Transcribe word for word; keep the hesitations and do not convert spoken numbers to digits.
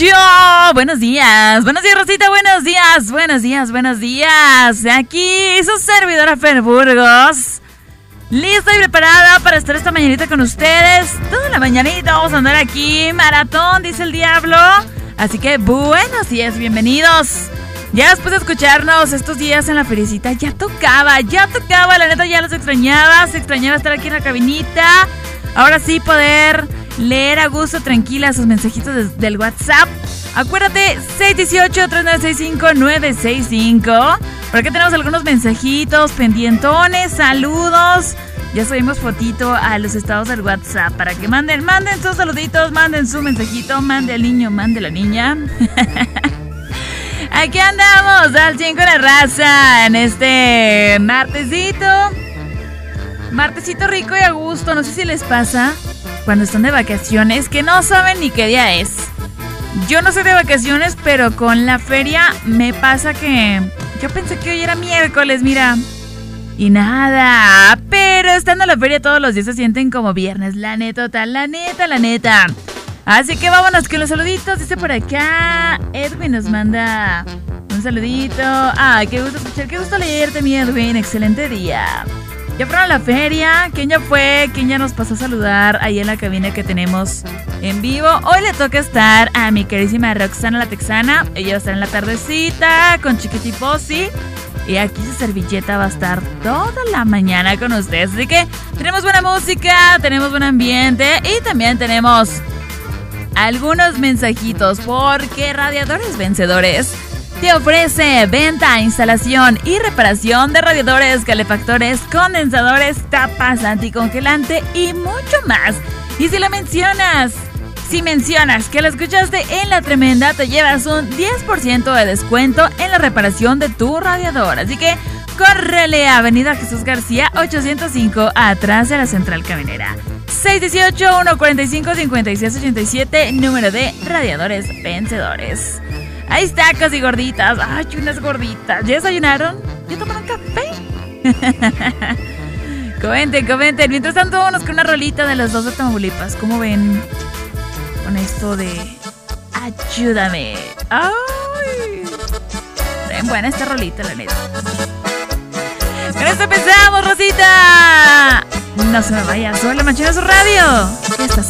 yo. Buenos días, buenos días, Rosita, buenos días, buenos días, buenos días. Aquí su servidora Fer Burgos, lista y preparada para estar esta mañanita con ustedes. Toda la mañanita vamos a andar aquí, maratón, dice el diablo. Así que buenos días, bienvenidos. Ya después de escucharnos estos días en la feriecita, ya tocaba, ya tocaba, la neta ya los extrañaba, se extrañaba estar aquí en la cabinita. Ahora sí poder leer a gusto, tranquila, sus mensajitos de, del WhatsApp. Acuérdate, seis uno ocho, tres nueve seis cinco, nueve seis cinco. Por acá tenemos algunos mensajitos, pendientones, saludos. Ya subimos fotito a los estados del WhatsApp para que manden, manden sus saluditos, manden su mensajito, mande al niño, mande a la niña. Aquí andamos, al cien con la raza, en este martesito. Martesito rico y a gusto. No sé si les pasa cuando están de vacaciones que no saben ni qué día es. Yo no soy de vacaciones, pero con la feria me pasa que yo pensé que hoy era miércoles, mira. Y nada, pero estando en la feria todos los días se sienten como viernes. La neta, total, la neta, la neta. Así que vámonos con los saluditos. Dice por acá, Edwin nos manda un saludito. Ay, qué gusto escuchar, qué gusto leerte, mi Edwin. Excelente día. Ya fueron a la feria. ¿Quién ya fue? ¿Quién ya nos pasó a saludar ahí en la cabina que tenemos en vivo? Hoy le toca estar a mi queridísima Roxana la Texana. Ella va a estar en la tardecita con Chiquitiposi. Y aquí su servilleta va a estar toda la mañana con ustedes. Así que tenemos buena música, tenemos buen ambiente y también tenemos algunos mensajitos, porque Radiadores Vencedores te ofrece venta, instalación y reparación de radiadores, calefactores, condensadores, tapas, anticongelante y mucho más. Y si la mencionas, si mencionas que la escuchaste en La Tremenda, te llevas un diez por ciento de descuento en la reparación de tu radiador. Así que córrele a Avenida Jesús García ochocientos cinco, atrás de la Central Camionera. seis uno ocho, uno cuatro cinco, cinco seis ocho siete, número de Radiadores Vencedores. Ahí está, casi gorditas. Ay, unas gorditas. ¿Ya desayunaron? ¿Ya tomaron café? Comenten, comenten. Mientras tanto, vámonos con una rolita de los dos de Tamaulipas. ¿Cómo ven con esto de Ayúdame? Ay, bien buena esta rolita, la neta. Con esto empezamos, Rosita. No se me vaya, sube la manchina a su radio. ¿Qué estás